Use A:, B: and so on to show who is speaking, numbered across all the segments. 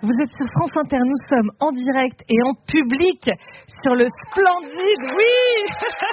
A: Vous êtes sur France Inter, nous sommes en direct et en public sur le splendide, oui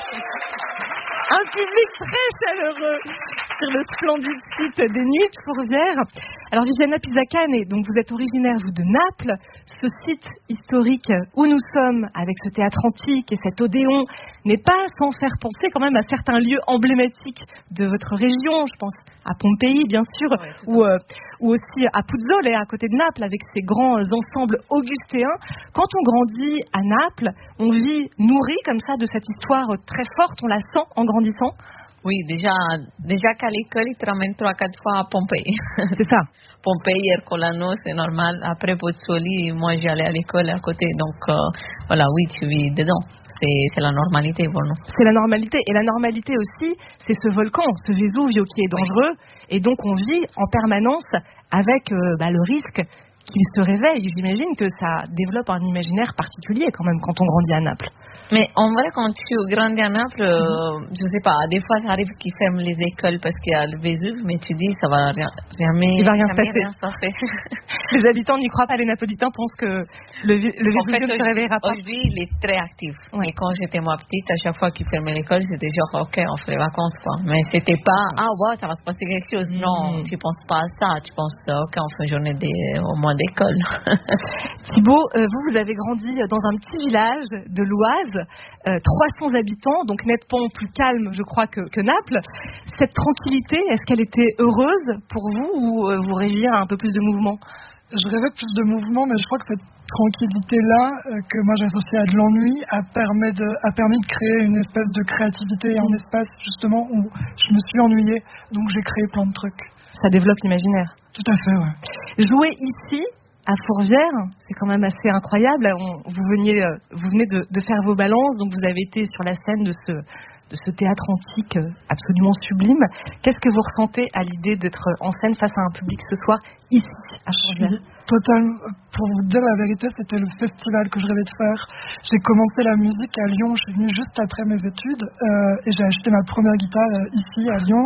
A: un public très chaleureux sur le splendide site des Nuits de Fourvière. Alors Viviana Pisacane, donc vous êtes originaire vous de Naples, ce site historique où nous sommes avec ce théâtre antique et cet Odéon n'est pas sans faire penser quand même à certains lieux emblématiques de votre région, je pense à Pompéi bien sûr, ou aussi à Puzzole, à côté de Naples, avec ces grands ensembles augustéens. Quand on grandit à Naples, on vit nourri comme ça de cette histoire très forte, on la sent en grandissant.
B: Oui, déjà qu'à l'école, ils te ramènent 3-4 fois à Pompéi.
A: C'est ça.
B: Pompéi, Ercolano, c'est normal. Après Pozzuoli, moi j'allais à l'école à côté, donc voilà, oui, tu vis dedans. C'est la normalité pour nous.
A: C'est la normalité. Et la normalité aussi, c'est ce volcan, ce Vesuvio qui est dangereux. Oui. Et donc on vit en permanence avec le risque qu'il se réveille. J'imagine que ça développe un imaginaire particulier quand même quand on grandit à Naples.
B: Mais en vrai, quand tu grandis à Naples, je sais pas, des fois ça arrive qu'ils ferment les écoles parce qu'il y a le Vésuve, mais tu dis ça va jamais se passer.
A: Les habitants n'y croient pas, les Napolitains pensent que le Vésuve ne se réveillera pas.
B: Aujourd'hui, il est très actif. Ouais. Et quand j'étais moi petite, à chaque fois qu'ils fermaient l'école, c'était genre ok, on fait les vacances quoi. Mais c'était pas ça va se passer quelque chose. Non, tu penses pas à ça. Tu penses ok, on fait une journée au moins d'école.
A: Thibaut, vous avez grandi dans un petit village de l'Oise. 300 habitants, donc nettement plus calme, je crois, que Naples. Cette tranquillité, est-ce qu'elle était heureuse pour vous ou vous rêviez à un peu plus de mouvement ?
C: Je rêvais de plus de mouvement, mais je crois que cette tranquillité-là, que moi j'associe à de l'ennui, a permis de créer une espèce de créativité, un espace justement où je me suis ennuyée, donc j'ai créé plein de trucs.
A: Ça développe l'imaginaire.
C: Tout à fait, ouais.
A: Jouer ici, à Fourvière, c'est quand même assez incroyable. Vous venez de faire vos balances, donc vous avez été sur la scène de ce théâtre antique absolument sublime. Qu'est-ce que vous ressentez à l'idée d'être en scène face à un public ce soir, ici, à Fourvière ?
C: Pour vous dire la vérité, c'était le festival que je rêvais de faire. J'ai commencé la musique à Lyon, je suis venue juste après mes études et j'ai acheté ma première guitare ici à Lyon